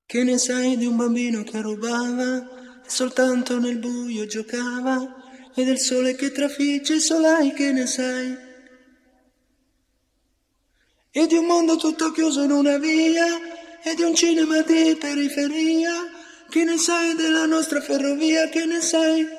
Che ne sai di un bambino che rubava e soltanto nel buio giocava, e del sole che trafigge i solai, che ne sai? E di un mondo tutto chiuso in una via, e di un cinema di periferia, che ne sai della nostra ferrovia, che ne sai?